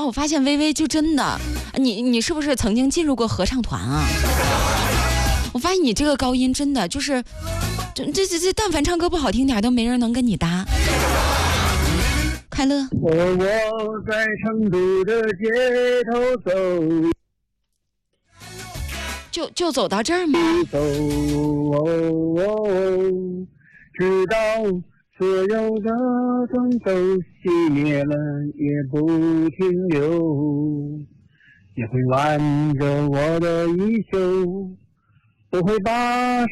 哦，我发现微微就真的，你是不是曾经进入过合唱团啊？我发现你这个高音真的就是，这但凡唱歌不好听点都没人能跟你搭。快乐。 我在成都的街头走， 就走到这儿吗？ 走，直到所有的灯都熄灭了，也不停留，也会挽着我的衣袖，不会把